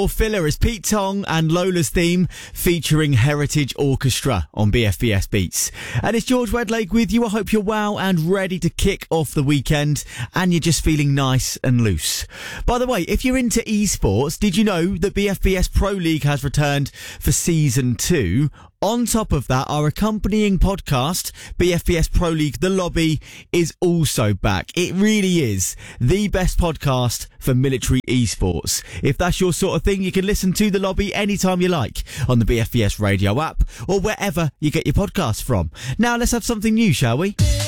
Filler is Pete Tong and Lola's theme featuring Heritage Orchestra on BFBS Beats. And it's George Wedlake with you. I hope you're well and ready to kick off the weekend and you're just feeling nice and loose. By the way, if you're into esports, did you know that BFBS Pro League has returned for Season 2? On top of that, our accompanying podcast, BFBS Pro League The Lobby, is also back. It really is the best podcast for military esports. If that's your sort of thing, you can listen to The Lobby anytime you like on the BFBS radio app or wherever you get your podcasts from. Now let's have something new, shall we?